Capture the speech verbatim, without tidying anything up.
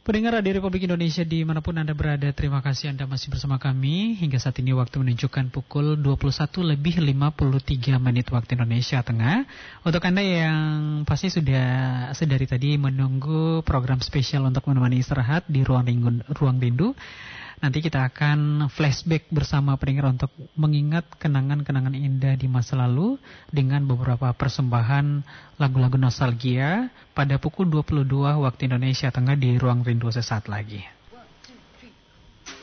Pendengar Radio Republik Indonesia dimanapun Anda berada, terima kasih Anda masih bersama kami. Hingga saat ini waktu menunjukkan pukul dua puluh satu lebih lima puluh tiga menit waktu Indonesia Tengah. Untuk Anda yang pasti sudah sedari tadi menunggu program spesial untuk menemani istirahat di Ruang Rindu, Ruang Rindu, nanti kita akan flashback bersama pendengar untuk mengingat kenangan-kenangan indah di masa lalu dengan beberapa persembahan lagu-lagu nostalgia pada pukul dua puluh dua waktu Indonesia Tengah di Ruang Rindu sesaat lagi.